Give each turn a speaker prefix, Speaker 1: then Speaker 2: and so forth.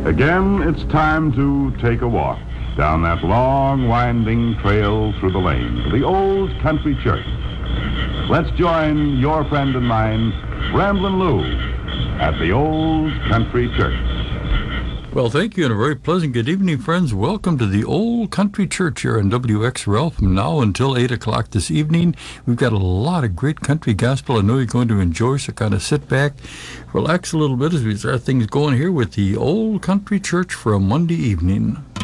Speaker 1: Again, it's time to take a walk down that long, winding trail through the lane to the old country church. Let's join your friend and mine, Ramblin' Lou, at the old country church.
Speaker 2: Well, thank you, and a very pleasant good evening, friends. Welcome to the Old Country Church here on WXRL from now until 8 o'clock this evening. We've got a lot of great country gospel I know you're going to enjoy, so kind of sit back, relax a little bit as we start things going here with the Old Country Church for a Monday evening.